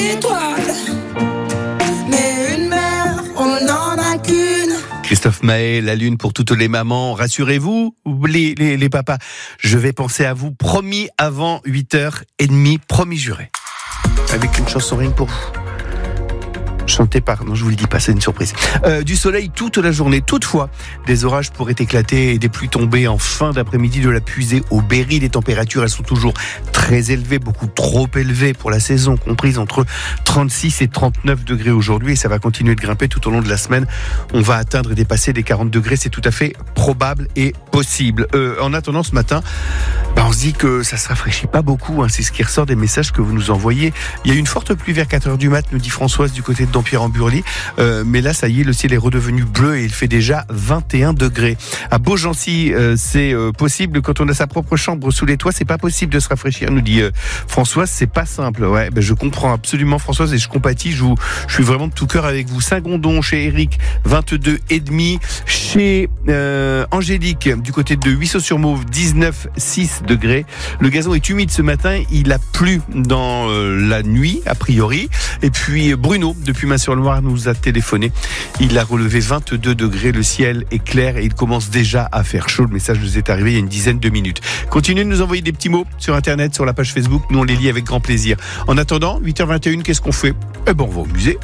d'étoiles. Mais une mère, on n'en a qu'une. Christophe Maé, la lune pour toutes les mamans. Rassurez-vous, les papas, je vais penser à vous, promis avant 8h30, promis juré. Avec une chanson rien que pour vous. Chanté par, non je vous le dis pas, c'est une surprise. Du soleil toute la journée. Toutefois, des orages pourraient éclater et des pluies tomber en fin d'après-midi de la Puisée au Berry. Les températures, elles sont toujours très élevées, beaucoup trop élevées pour la saison, comprise entre 36 et 39 degrés aujourd'hui, et ça va continuer de grimper tout au long de la semaine. On va atteindre et dépasser les 40 degrés, c'est tout à fait probable et possible. En attendant ce matin, on se dit que ça se rafraîchit pas beaucoup, hein, c'est ce qui ressort des messages que vous nous envoyez. Il y a eu une forte pluie vers 4h du mat, nous dit Françoise du côté de Dampierre-en-Burly, mais là ça y est, le ciel est redevenu bleu et il fait déjà 21 degrés. À Beaugency, c'est possible quand on a sa propre chambre sous les toits, c'est pas possible de se rafraîchir, nous dit Françoise, c'est pas simple. Ouais, je comprends absolument Françoise et je compatis, je suis vraiment de tout cœur avec vous. Saint-Gondon chez Eric, 22,5. Chez Angélique du côté de Huisseau-sur-Mauve, 19,6 degrés. Le gazon est humide ce matin, il a plu dans la nuit a priori. Et puis Bruno depuis Main-sur-Loire nous a téléphoné, il a relevé 22 degrés, le ciel est clair et il commence déjà à faire chaud. Le message nous est arrivé il y a une dizaine de minutes. Continuez de nous envoyer des petits mots sur internet, sur la page Facebook, nous on les lit avec grand plaisir. En attendant, 8h21, qu'est-ce qu'on fait ? On va au musée.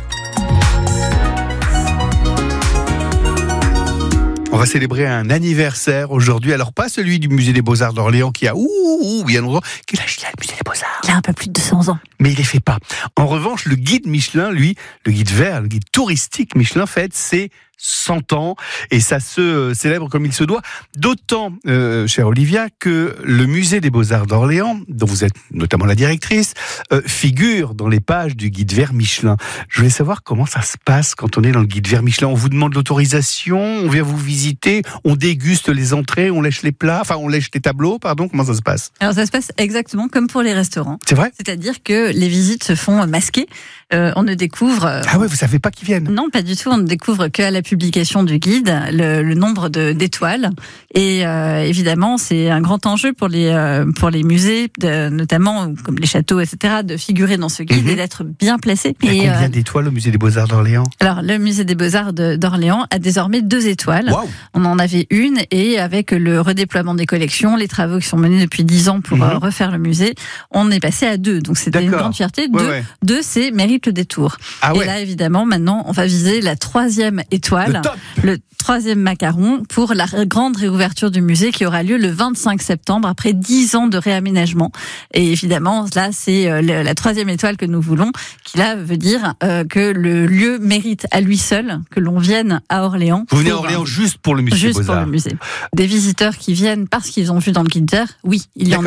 On va célébrer un anniversaire aujourd'hui. Alors, pas celui du musée des Beaux-Arts d'Orléans qui a bien longtemps. Quel âge il a, le musée des Beaux-Arts ? Il a un peu plus de 200 ans. Mais il les fait pas. En revanche, le guide Michelin, lui, le guide vert, le guide touristique Michelin, fête ses 100 ans et ça se célèbre comme il se doit. D'autant, chère Olivia, que le musée des Beaux-Arts d'Orléans, dont vous êtes notamment la directrice, figure dans les pages du guide vert Michelin. Je voulais savoir comment ça se passe quand on est dans le guide vert Michelin. On vous demande l'autorisation, on vient vous visiter, on déguste les entrées, on lèche les plats, on lèche les tableaux, comment ça se passe ? Alors ça se passe exactement comme pour les restaurants. C'est vrai ? C'est-à-dire que les visites se font masquées. On ne découvre... Ah ouais, vous savez pas qui viennent ? Non, pas du tout. On ne découvre qu'à la publication du guide le nombre d'étoiles. Et évidemment, c'est un grand enjeu pour les musées, notamment comme les châteaux, etc., de figurer dans ce guide et d'être bien placés. Il y a combien d'étoiles au musée des Beaux-Arts d'Orléans ? Alors, le musée des Beaux-Arts d'Orléans a désormais 2 étoiles. Wow. On en avait une, et avec le redéploiement des collections, les travaux qui sont menés depuis 10 ans pour refaire le musée, on est passé à 2. Donc, c'était une grande fierté. 2, c'est mérite le détour. Ah ouais. Et là, évidemment, maintenant, on va viser la 3e étoile, le 3e macaron, pour la grande réouverture du musée qui aura lieu le 25 septembre, après 10 ans de réaménagement. Et évidemment, là, c'est la 3e étoile que nous voulons, qui là veut dire que le lieu mérite à lui seul que l'on vienne à Orléans. Vous venez à Orléans juste pour le musée des Beaux-Arts ? Juste pour le musée. Des visiteurs qui viennent parce qu'ils ont vu dans le guide vert, oui, il y en a.